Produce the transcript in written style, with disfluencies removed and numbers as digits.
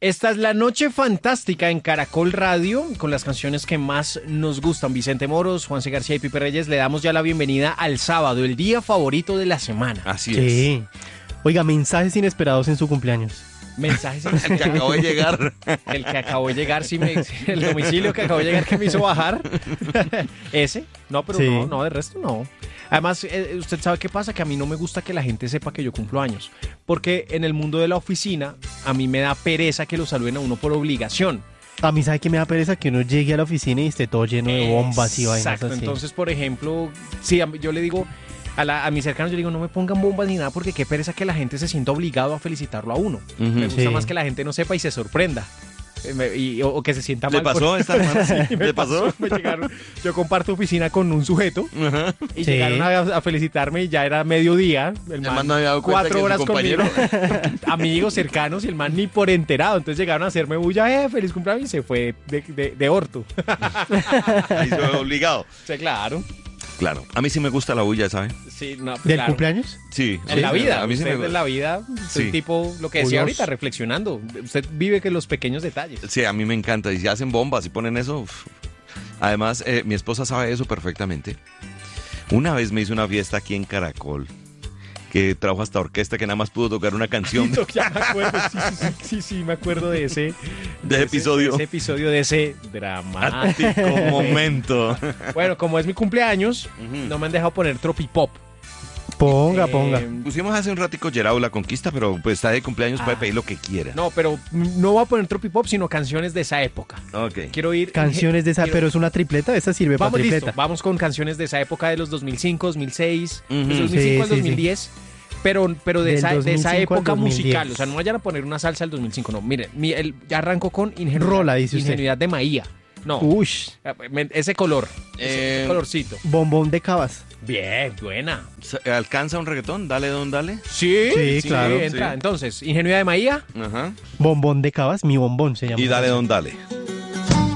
Esta es la noche fantástica en Caracol Radio, con las canciones que más nos gustan. Vicente Moros, Juanse García y Pipe Reyes, le damos ya la bienvenida al sábado, el día favorito de la semana. Así Sí. Oiga, mensajes inesperados en su cumpleaños. Mensajes en es. El que acabó de llegar. El que acabó de llegar, el domicilio que acabó de llegar que me hizo bajar. ¿Ese? No, pero Sí. no, de resto no. Además, usted sabe qué pasa, que a mí no me gusta que la gente sepa que yo cumplo años. Porque en el mundo de la oficina, a mí me da pereza que lo saluden a uno por obligación. A mí, ¿sabe qué me da pereza? Que uno llegue a la oficina y esté todo lleno de bombas y vainas Exacto, así. entonces, por ejemplo, sí, yo le digo a mis cercanos, yo le digo, no me pongan bombas ni nada, porque qué pereza que la gente se sienta obligado a felicitarlo a uno. Me gusta Sí. más que la gente no sepa y se sorprenda. O que se sienta ¿Le mal. pasó a esta hermana? Sí, me ¿Le pasó? Me llegaron, yo comparto oficina con un sujeto Ajá. y Sí. llegaron a felicitarme y ya era mediodía. El man no había dado cuenta 4 que horas su conmigo, compañero- amigos cercanos, y el man ni por enterado. Entonces llegaron a hacerme bulla, feliz cumpleaños, y se fue de orto. Ahí se ve obligado. Sí, claro. Claro. A mí sí me gusta la bulla, ¿sabe? Sí, no, ¿Del claro. cumpleaños? Sí. En la vida, A mí sí me usted gusta. en la vida, usted Sí. tipo, lo que decía Uy, ahorita, reflexionando. Usted vive que los pequeños detalles. Sí, a mí me encanta. Y si hacen bombas y ponen eso. Uf. Además, mi esposa sabe eso perfectamente. Una vez me hizo una fiesta aquí en Caracol, que trajo hasta orquesta, que nada más pudo tocar una canción. Ya me acuerdo, sí, me acuerdo de ese episodio. de ese episodio, de ese drama. Ático momento. Bueno, como es mi cumpleaños, no me han dejado poner tropipop. Ponga. Pusimos hace un ratico Gerau La Conquista, pero pues está de cumpleaños, puede pedir lo que quiera. No, pero no voy a poner tropipop, sino canciones de esa época. Ok. Quiero ir... Canciones de esa, quiero- pero es una tripleta, esa sirve para Vamos, tripleta. listo, vamos con canciones de esa época de los 2005, 2006, Ujú. de 2005 Sí, al sí, 2010, pero de Del esa 2005 al época 2010. musical. O sea, no vayan a poner una salsa del 2005, no. Miren, ya arrancó con Ingenuidad, Rola, dice usted. Ingenuidad de Maía. No, Ush, ese color, ese colorcito. bombón de cabas. Bien, buena. ¿Alcanza un reggaetón? Dale, don, dale. Sí, claro. Entra. Sí. Entonces, Ingenuidad de Maía. Ajá. Bombón de cabas, mi bombón se llama. Y dale, don, dale.